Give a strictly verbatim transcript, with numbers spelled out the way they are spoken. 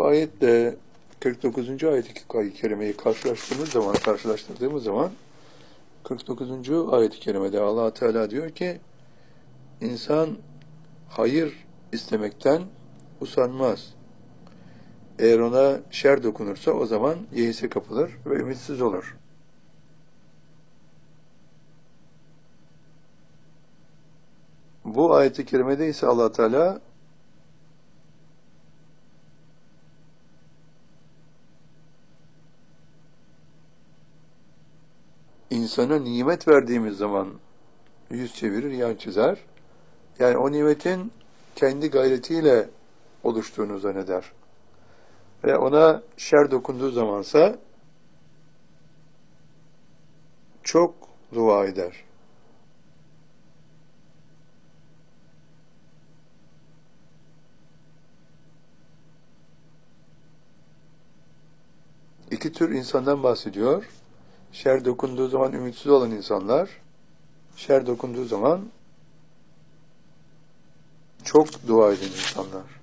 ayetle kırk dokuzuncu ayet-i kerimeyi karşılaştığımız zaman, karşılaştırdığımız zaman kırk dokuzuncu ayet-i kerimede Allah Teala diyor ki insan hayır istemekten usanmaz. Eğer ona şer dokunursa o zaman yeise kapılır ve ümitsiz olur. Bu ayet-i kerimede ise Allah Teala insana nimet verdiğimiz zaman yüz çevirir, yan çizer. Yani o nimetin kendi gayretiyle oluştuğunu zanneder. Ve ona şer dokunduğu zamansa çok dua eder. İki tür insandan bahsediyor. Şer dokunduğu zaman ümitsiz olan insanlar, şer dokunduğu zaman çok dua eden insanlar.